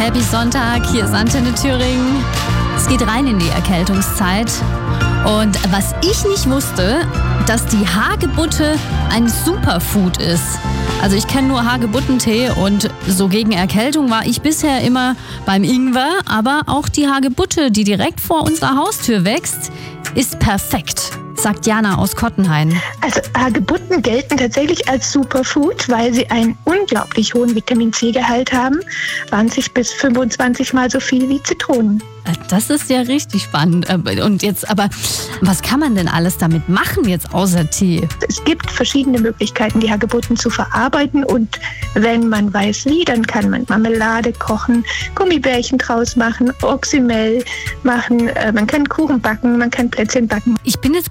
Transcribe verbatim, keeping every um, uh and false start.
Happy Sonntag, hier ist Antenne Thüringen. Es geht rein in die Erkältungszeit. Und was ich nicht wusste, dass die Hagebutte ein Superfood ist. Also ich kenne nur Hagebuttentee und so gegen Erkältung war ich bisher immer beim Ingwer. Aber auch die Hagebutte, die direkt vor unserer Haustür wächst, ist perfekt, sagt Jana aus Kottenhain. Also Hagebutten gelten tatsächlich als Superfood, weil sie einen unglaublich hohen Vitamin-C-Gehalt haben. zwanzig bis fünfundzwanzig Mal so viel wie Zitronen. Das ist ja richtig spannend. Und jetzt, aber was kann man denn alles damit machen jetzt außer Tee? Es gibt verschiedene Möglichkeiten, die Hagebutten zu verarbeiten. Und wenn man weiß wie, dann kann man Marmelade kochen, Gummibärchen draus machen, Oxymel machen, man kann Kuchen backen, man kann Plätzchen backen. Ich bin jetzt